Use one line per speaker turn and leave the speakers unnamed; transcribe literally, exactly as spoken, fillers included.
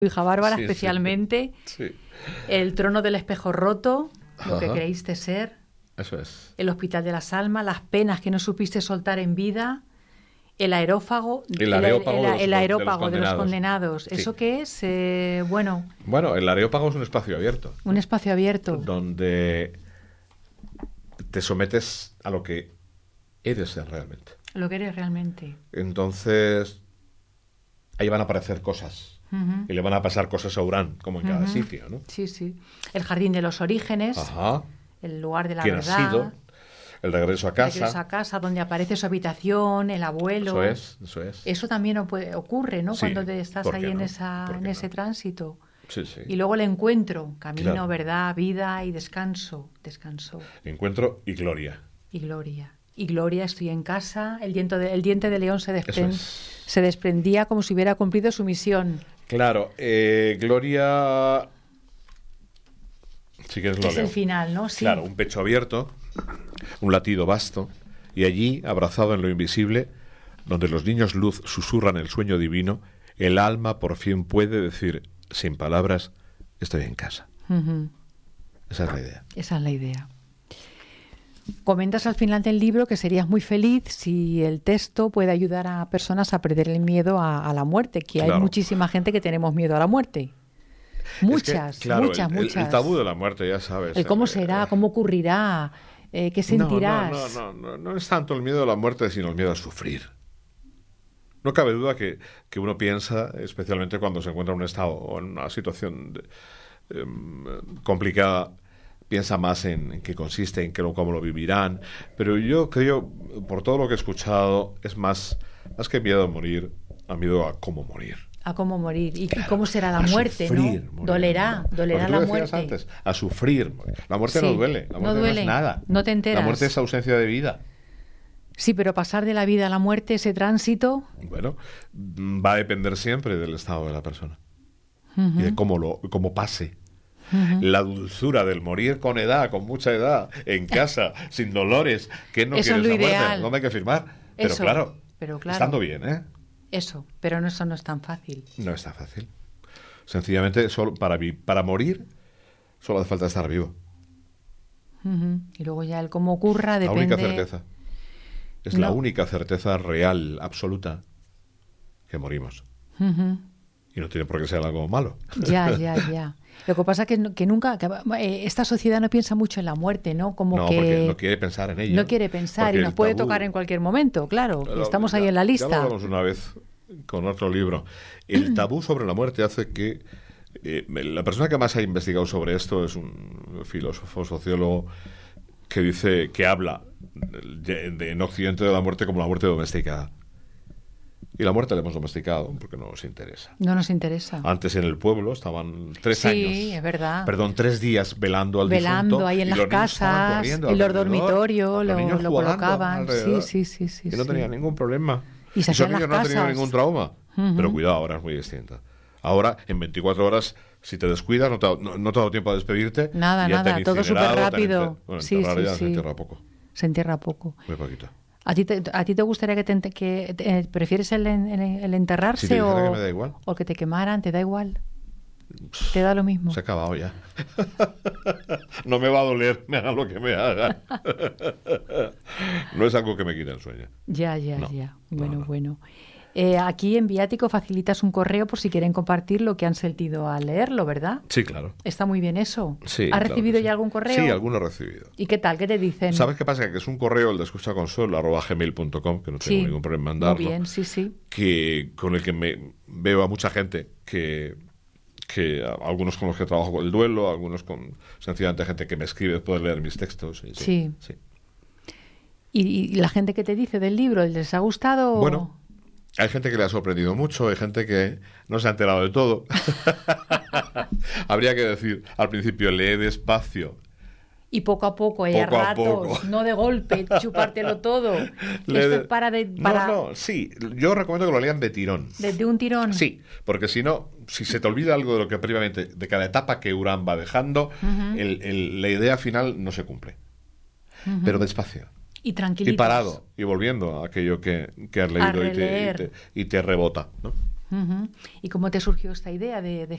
hija Bárbara
Sí,
especialmente,
sí. Sí.
El trono del espejo roto, Lo que
Ajá.
creíste ser,
Eso es.
El hospital de las almas, Las penas que no supiste soltar en vida, El aerófago,
El areópago
el,
de los-
el
de los
aerópago de los
condenados.
condenados.
Sí.
¿Eso qué es? Eh, bueno,
Bueno, el areópago es un espacio abierto,
un espacio abierto.
donde te sometes a lo que eres realmente.
Lo que eres realmente.
Entonces, ahí van a aparecer cosas.
Ujú.
Y le van a pasar cosas a Urán, como en cada
Ujú.
sitio, ¿no?
Sí, sí. El jardín de los orígenes,
Ajá.
el lugar de la
¿Quién
verdad.
ha sido? El regreso a casa.
Regreso a casa, donde aparece su habitación, el abuelo.
Eso es, eso es.
Eso también o- puede- ocurre, ¿no?
Sí,
Cuando te estás
¿por
ahí
qué
en,
no?
esa,
¿Por
en
qué
ese
no?
tránsito.
Sí, sí.
Y luego el encuentro, camino,
Claro.
verdad, vida y descanso. Descanso
Encuentro y gloria.
y gloria. Y gloria, estoy en casa. El diente de, el diente de león se, despren-
Eso es.
se desprendía como si hubiera cumplido su misión.
Claro, eh, gloria... Si quieres lo
Es
leo.
el final, ¿no? Sí.
Claro, un pecho abierto, un latido vasto, y allí, abrazado en lo invisible, donde los niños luz susurran el sueño divino, el alma por fin puede decir, sin palabras, estoy en casa.
Ujú.
Esa es la idea.
Esa es la idea. Comentas al final del libro que serías muy feliz si el texto puede ayudar a personas a perder el miedo a, a la muerte, que
Claro.
hay muchísima gente que tenemos miedo a la muerte. Muchas,
Es que, claro,
muchas,
el, el-
muchas.
el tabú de la muerte, ya sabes.
El cómo
eh,
será, cómo ocurrirá, eh, qué sentirás.
No, no, no, no, no, no es tanto el miedo a la muerte, sino el miedo a sufrir. No cabe duda que, que uno piensa, especialmente cuando se encuentra en un estado o en una situación de- em, complicada, piensa más en, en qué consiste, en qué, lo- cómo lo vivirán. Pero yo creo, por todo lo que he escuchado, es más, más que miedo a morir, a miedo a cómo morir.
A cómo morir y, y
Claro,
cómo será la
a
muerte,
sufrir,
¿no?
morir.
Dolerá, dolerá
Lo que
la
tú decías
muerte.
antes, a sufrir. La muerte
Sí,
no duele, la
no
muerte no,
duele,
es nada.
no te enteras.
La muerte es ausencia de vida.
Sí, pero pasar de la vida a la muerte, ese tránsito.
Bueno, mm, va a depender siempre del estado de la persona
Ujú,
y de cómo lo cómo pase.
ujú.
La dulzura del morir con edad, con mucha edad, en casa, sin dolores, que no
Eso
quiere
es lo
esa muerte,
ideal.
¿dónde hay que firmar? Pero
Eso,
claro,
pero claro.
estando bien, ¿eh?
Eso, pero no, eso no es tan fácil.
No está fácil. Sencillamente, solo para, vi- para morir, solo hace falta estar vivo.
Ujú. Y luego ya el cómo ocurra
La
depende.
única certeza. Es la
No.
única certeza real, absoluta, que morimos.
Ujú.
Y no tiene por qué ser algo malo.
Ya, ya, ya. Lo que pasa es que, no- que nunca, que, eh, esta sociedad no piensa mucho en la muerte, ¿no? Como
No,
que
porque no quiere pensar en ello.
no quiere pensar
Porque
y nos
el
puede
tabú-
tocar en cualquier momento, claro.
Lo-
Estamos
ya-
ahí en la
Ya lo
lista.
hablamos una vez con otro libro. El tabú sobre la muerte hace que eh, la persona que más ha investigado sobre esto es un filósofo, sociólogo, que dice, que habla de- de- en Occidente de la muerte como la muerte domesticada. Y la muerte la hemos domesticado porque no nos interesa.
No nos interesa.
Antes en el pueblo estaban tres
Sí,
años.
es verdad.
Perdón, tres días velando al
Velando
difunto.
ahí en
y
las
los niños estaban
casas,
corriendo
en los
alrededor,
dormitorios,
los
lo,
niños
lo
jugando
colocaban. Sí,
alrededor.
sí, sí, sí.
Y no
sí.
tenía ningún problema.
Y se
Esos
hacían las
niños no han tenido
casas.
ningún trauma.
Ujú.
Pero cuidado, ahora es muy distinta. Ahora, en veinticuatro horas, si te descuidas, no te, ha- no, no te ha dado tiempo a despedirte.
Nada,
y ya te
nada,
han
todo
incinerado,
súper
te han
rápido.
enter- Bueno,
Sí,
enterrar
sí,
ya
sí.
se entierra poco.
Se entierra poco.
Muy poquito.
¿A ti te, a ti te gustaría que, te, ente- que eh, prefieres el, en- en- el enterrarse
Si te dijera
o,
que me da igual.
o que te quemaran? ¿Te da igual? ¿Te da lo mismo?
Se ha acabado ya. No me va a doler, me hagan lo que me hagan. No es algo que me quite el sueño.
Ya, ya,
No,
ya.
no,
Bueno,
no.
bueno. Eh, aquí en Viático facilitas un correo por si quieren compartir lo que han sentido al leerlo, ¿verdad?
Sí, claro.
Está muy bien eso.
Sí,
¿Has
claro
recibido
que sí.
ya algún correo?
Sí, alguno he recibido.
¿Y qué tal? ¿Qué te dicen?
¿Sabes qué pasa? Que es un correo, el de escucha consuelo, arroba gmail punto com, que no tengo
Sí,
ningún problema en darlo.
muy bien, sí, sí.
Que, con el que me veo a mucha gente que, que a- algunos con los que trabajo con el duelo, algunos con sencillamente gente que me escribe después de leer mis textos. y
Sí.
sí.
¿Y, y la gente que te dice del libro, les ha gustado? o-
Bueno, hay gente que le ha sorprendido mucho, hay gente que no se ha enterado de todo. Habría que decir al principio, lee despacio.
Y poco a poco, hay
Poco a
ratos,
poco.
no de golpe, chupártelo todo.
Lee
Esto
de-
es para, de,
No,
para
no, sí, yo recomiendo que lo lean de tirón.
desde un tirón.
Sí, porque si no, si se te olvida algo de lo que previamente, de cada etapa que Urán va dejando,
Ujú.
el- el- la idea final no se cumple.
Ujú.
Pero despacio.
Y tranquilitos.
Y parado, y volviendo a aquello que, que has leído y te, y,
releer.
te, y te rebota, ¿no?
Uh-huh. ¿Y cómo te surgió esta idea de, de